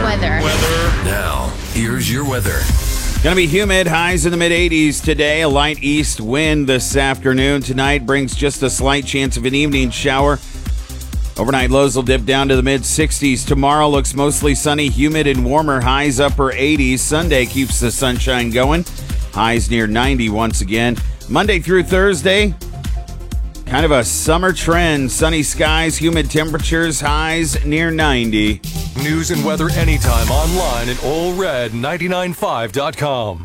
Weather. Now, here's your weather. Going to be humid, highs in the mid-80s today. A light east wind this afternoon. Tonight brings just a slight chance of an evening shower. Overnight lows will dip down to the mid-60s. Tomorrow looks mostly sunny, humid, and warmer. Highs upper 80s. Sunday keeps the sunshine going. Highs near 90 once again. Monday through Thursday, kind of a summer trend. Sunny skies, humid temperatures, highs near 90. News and weather anytime online at allred995.com.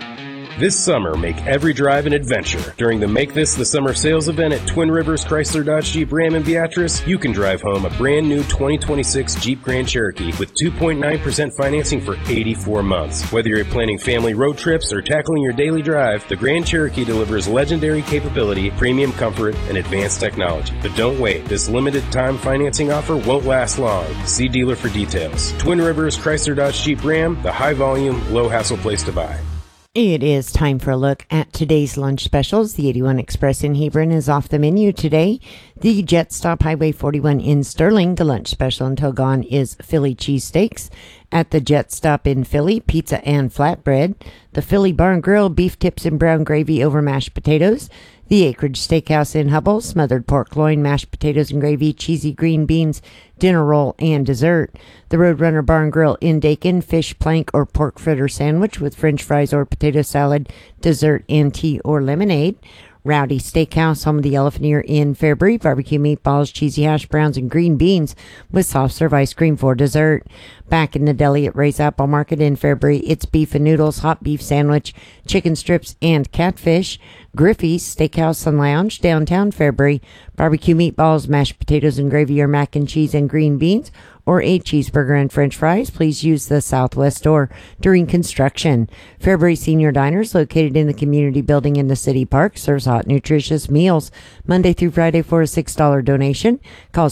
This summer, make every drive an adventure. During the Make This the Summer sales event at Twin Rivers Chrysler Dodge Jeep Ram in Beatrice, you can drive home a brand new 2026 Jeep Grand Cherokee with 2.9% financing for 84 months. Whether you're planning family road trips or tackling your daily drive, the Grand Cherokee delivers legendary capability, premium comfort, and advanced technology. But don't wait. This limited time financing offer won't last long. See dealer for details. Twin Rivers Chrysler Dodge Jeep Ram, the high volume, low hassle place to buy. It is time for a look at today's lunch specials. The 81 Express in Hebron is off the menu today. The Jet Stop Highway 41 in Sterling, the lunch special until gone, is Philly cheesesteaks. At the Jet Stop in Philly, pizza and flatbread. The Philly Barn Grill, beef tips and brown gravy over mashed potatoes. The Acreage Steakhouse in Hubble, smothered pork loin, mashed potatoes and gravy, cheesy green beans, dinner roll, and dessert. The Roadrunner Barn Grill in Dakin, fish, plank, or pork fritter sandwich with french fries or potato salad, dessert, and tea or lemonade. Rowdy Steakhouse, home of the Elephant Ear in Fairbury, barbecue meatballs, cheesy hash browns, and green beans with soft serve ice cream for dessert. Back in the deli at Ray's Apple Market in Fairbury, it's beef and noodles, hot beef sandwich, chicken strips, and catfish. Griffey's Steakhouse and Lounge, downtown Fairbury, barbecue meatballs, mashed potatoes and gravy or mac and cheese and green beans, or a cheeseburger and french fries. Please use the southwest door during construction. Fairbury Senior Diners, located in the community building in the city park, serves hot, nutritious meals Monday through Friday for a $6 donation. Call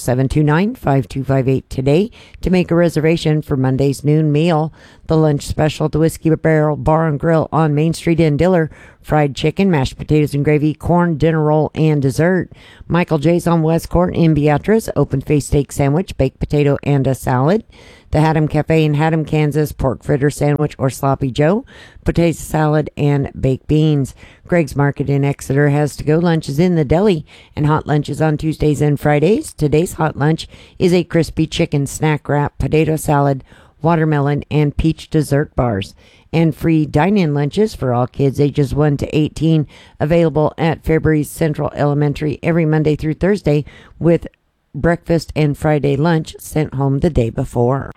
729-5258 today to make a reservation for Monday's noon meal. The lunch special, the Whiskey Barrel Bar and Grill on Main Street in Diller. Fried chicken, mashed potatoes and gravy, corn, dinner roll, and dessert. Michael J's on West Court in Beatrice, open-faced steak sandwich, baked potato, and a salad. The Haddam Cafe in Haddam, Kansas, pork fritter sandwich or sloppy joe, potato salad, and baked beans. Greg's Market in Exeter has to-go lunches in the deli and hot lunches on Tuesdays and Fridays. Today's hot lunch is a crispy chicken snack wrap, potato salad, watermelon, and peach dessert bars. And free dine-in lunches for all kids ages 1 to 18 available at Fairbury Central Elementary every Monday through Thursday, with breakfast and Friday lunch sent home the day before.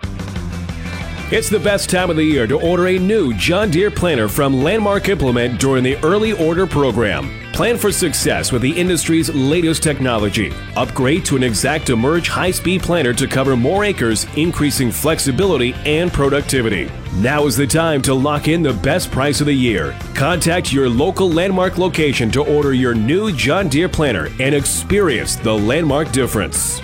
It's the best time of the year to order a new John Deere planter from Landmark Implement during the early order program. Plan for success with the industry's latest technology. Upgrade to an Exact Emerge high-speed planter to cover more acres, increasing flexibility and productivity. Now is the time to lock in the best price of the year. Contact your local Landmark location to order your new John Deere planter and experience the Landmark difference.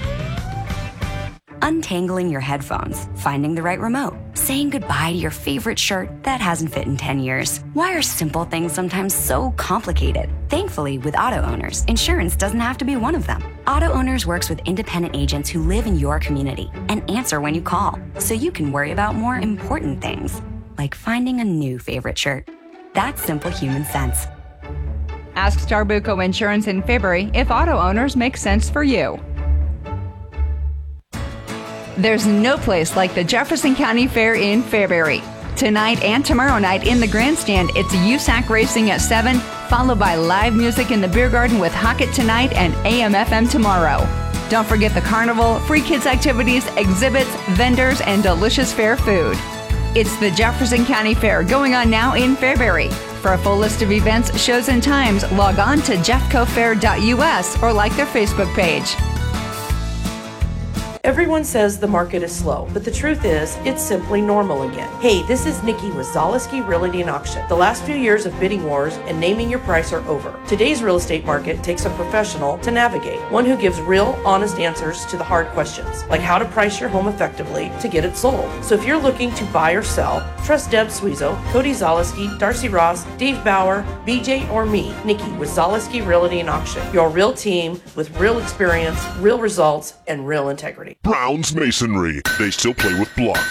Untangling your headphones, finding the right remote, saying goodbye to your favorite shirt that hasn't fit in 10 years. Why are simple things sometimes so complicated? Thankfully, with Auto Owners, insurance doesn't have to be one of them. Auto Owners works with independent agents who live in your community and answer when you call, so you can worry about more important things, like finding a new favorite shirt. That's simple human sense. Ask Starbuco Insurance in Fairbury if Auto Owners make sense for you. There's no place like the Jefferson County Fair in Fairbury. Tonight and tomorrow night in the grandstand, it's USAC Racing at 7, followed by live music in the beer garden with Hockett tonight and AM/FM tomorrow. Don't forget the carnival, free kids activities, exhibits, vendors, and delicious fair food. It's the Jefferson County Fair going on now in Fairbury. For a full list of events, shows, and times, log on to jeffcofair.us or like their Facebook page. Everyone says the market is slow, but the truth is, it's simply normal again. Hey, this is Nikki with Zaleski Realty and Auction. The last few years of bidding wars and naming your price are over. Today's real estate market takes a professional to navigate, one who gives real, honest answers to the hard questions, like how to price your home effectively to get it sold. So if you're looking to buy or sell, trust Deb Suizo, Cody Zaleski, Darcy Ross, Dave Bauer, BJ, or me, Nikki with Zaleski Realty and Auction. Your real team with real experience, real results, and real integrity. Brown's Masonry. They still play with blocks.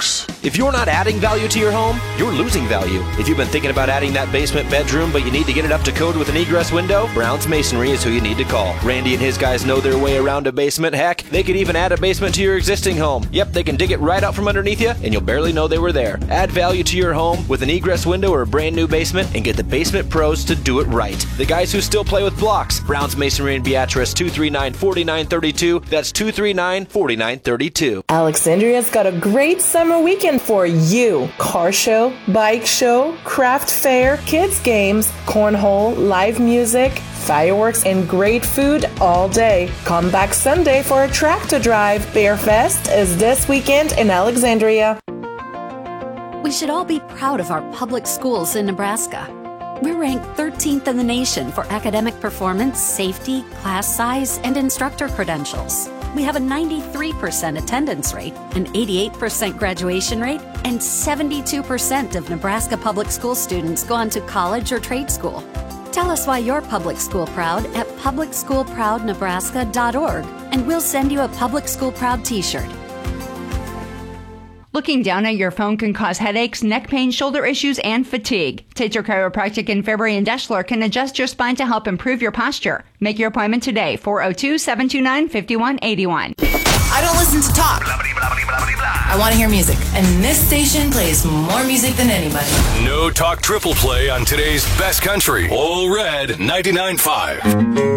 If you're not adding value to your home, you're losing value. If you've been thinking about adding that basement bedroom, but you need to get it up to code with an egress window, Brown's Masonry is who you need to call. Randy and his guys know their way around a basement. Heck, they could even add a basement to your existing home. Yep, they can dig it right out from underneath you, and you'll barely know they were there. Add value to your home with an egress window or a brand new basement, and get the basement pros to do it right. The guys who still play with blocks. Brown's Masonry in Beatrice, 239-4932. That's 239-4932. Alexandria's got a great summer weekend for you. Car show, bike show, craft fair, kids games, cornhole, live music, fireworks, and great food all day. Come back Sunday for a tractor drive. Bear Fest is this weekend in Alexandria. We should all be proud of our public schools in Nebraska. We're ranked 13th in the nation for academic performance, safety, class size, and instructor credentials. We have a 93% attendance rate, an 88% graduation rate, and 72% of Nebraska public school students go on to college or trade school. Tell us why you're public school proud at publicschoolproudnebraska.org, and we'll send you a Public School Proud t-shirt. Looking down at your phone can cause headaches, neck pain, shoulder issues, and fatigue. Tater Chiropractic in Fairbury and Deschler can adjust your spine to help improve your posture. Make your appointment today, 402-729-5181. I don't listen to talk. I want to hear music. And this station plays more music than anybody. No talk triple play on today's best country. All Red 99.5.